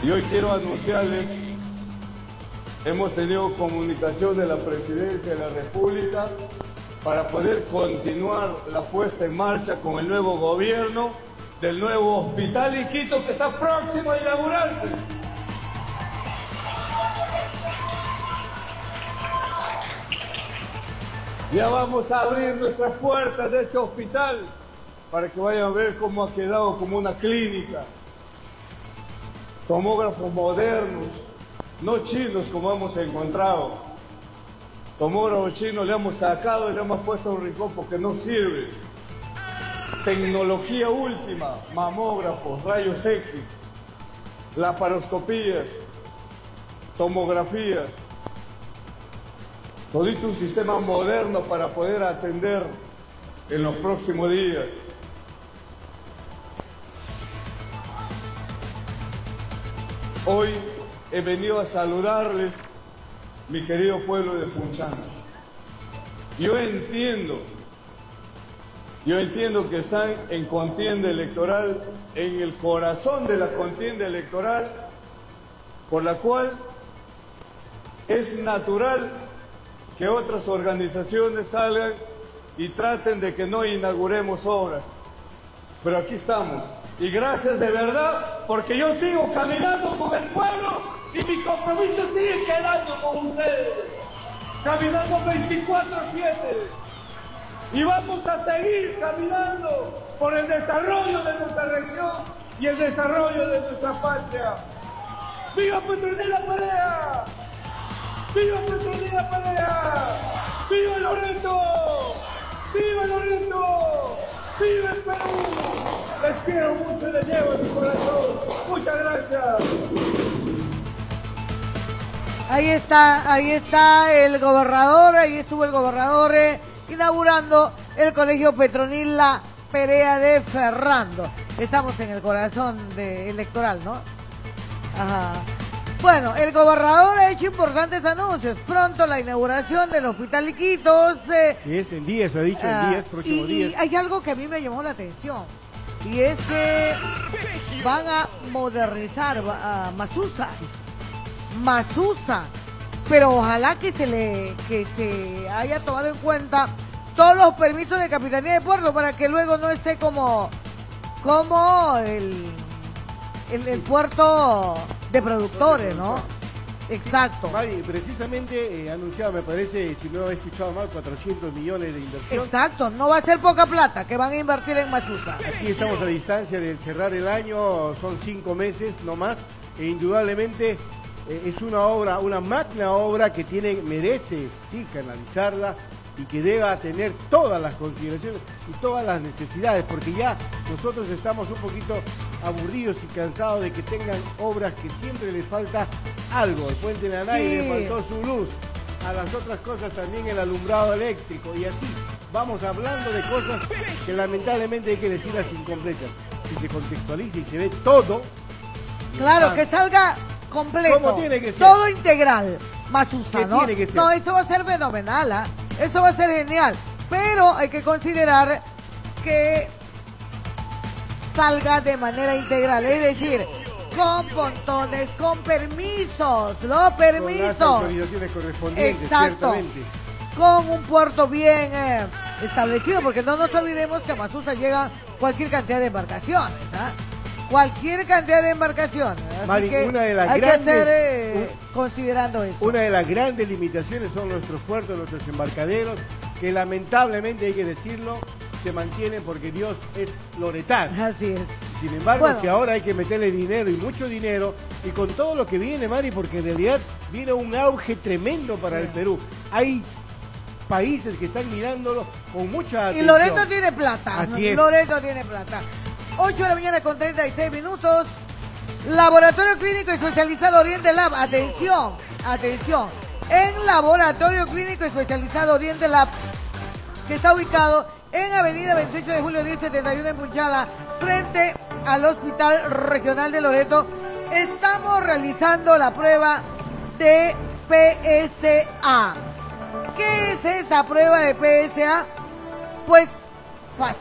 Y hoy quiero anunciarles, hemos tenido comunicación de la Presidencia de la República para poder continuar la puesta en marcha con el nuevo gobierno del nuevo Hospital Iquitos, que está próximo a inaugurarse. Ya vamos a abrir nuestras puertas de este hospital para que vayan a ver cómo ha quedado como una clínica. Tomógrafos modernos, no chinos como hemos encontrado. Tomógrafos chinos le hemos sacado y le hemos puesto a un rincón porque no sirve. Tecnología última, mamógrafos, rayos X, laparoscopías, tomografías. Todito un sistema moderno para poder atender en los próximos días. Hoy he venido a saludarles, mi querido pueblo de Punchana. Yo entiendo que están en contienda electoral, en el corazón de la contienda electoral, por la cual es natural que otras organizaciones salgan y traten de que no inauguremos obras. Pero aquí estamos. Y gracias de verdad, porque yo sigo caminando con el pueblo y mi compromiso sigue quedando con ustedes. Caminando 24/7. Y vamos a seguir caminando por el desarrollo de nuestra región y el desarrollo de nuestra patria. ¡Viva Petronila Perea! ¡Viva Petronila Perea! ¡Viva Loreto! ¡Viva Loreto! ¡Viva el Perú! Les quiero mucho y les llevo en mi corazón. Muchas gracias. Ahí está el gobernador, ahí estuvo el gobernador inaugurando el colegio Petronila Perea de Ferrando. Estamos en el corazón electoral, ¿no? Ajá. Bueno, el gobernador ha hecho importantes anuncios. Pronto la inauguración del Hospital Iquitos. Sí, es en días, lo ha dicho, en días, próximos días. Y hay algo que a mí me llamó la atención. Y es que van a modernizar a Masusa. Pero ojalá que se haya tomado en cuenta todos los permisos de Capitanía de Puerto para que luego no esté como el puerto de productores, ¿no? Exacto. Mari, precisamente anunciaba, me parece, si no he escuchado mal, 400 millones de inversión. Exacto, no va a ser poca plata que van a invertir en Masusa. Aquí estamos a distancia de cerrar el año, son 5 meses no más, e indudablemente es una obra, una magna obra que merece, sí, canalizarla y que deba tener todas las consideraciones y todas las necesidades, porque ya nosotros estamos un poquito aburridos y cansados de que tengan obras que siempre les falta algo. El puente Nanay le faltó su luz, a las otras cosas también el alumbrado eléctrico, y así vamos hablando de cosas que lamentablemente hay que decirlas incompletas. Si se contextualiza y se ve todo, claro, que salga completo, ¿cómo tiene que ser? Todo integral, Masusa, ¿no? Tiene que ser. No, eso va a ser fenomenal, ¿eh? Eso va a ser genial, pero hay que considerar que salga de manera integral, es decir, con pontones, con permisos, ¿no? Permisos. Con las autorizaciones correspondientes, exacto, ciertamente. Con un puerto bien establecido, porque no nos olvidemos que a Masusa llegan cualquier cantidad de embarcaciones, cualquier cantidad de embarcaciones. Así Mari, que una de las hay grandes, que hacer considerando eso. Una de las grandes limitaciones son nuestros puertos, nuestros embarcaderos, que lamentablemente, hay que decirlo, se mantienen porque Dios es loretano. Así es. Sin embargo, que ahora hay que meterle dinero y mucho dinero, y con todo lo que viene, Mari, porque en realidad viene un auge tremendo para el Perú. Hay países que están mirándolo con mucha atención. Y Loreto tiene plata. Así es. Loreto tiene plata. 8 de la mañana con 36 minutos. Laboratorio Clínico Especializado Oriente Lab. Atención, atención. En Laboratorio Clínico Especializado Oriente Lab, que está ubicado en Avenida 28 de Julio 1071 en Punchada, frente al Hospital Regional de Loreto, estamos realizando la prueba de PSA. ¿Qué es esa prueba de PSA? Pues fácil.